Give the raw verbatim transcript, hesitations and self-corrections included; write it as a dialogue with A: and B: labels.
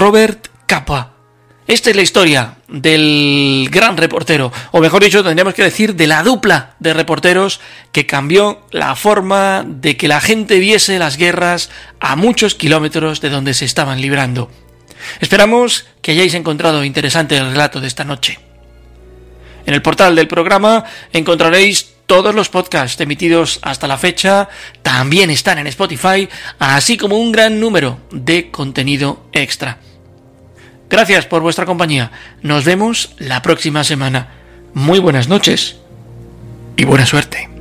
A: Robert Capa. Esta es la historia del gran reportero, o mejor dicho, tendríamos que decir de la dupla de reporteros que cambió la forma de que la gente viese las guerras a muchos kilómetros de donde se estaban librando. Esperamos que hayáis encontrado interesante el relato de esta noche. En el portal del programa encontraréis todos los podcasts emitidos hasta la fecha, también están en Spotify, así como un gran número de contenido extra. Gracias por vuestra compañía. Nos vemos la próxima semana. Muy buenas noches y buena suerte.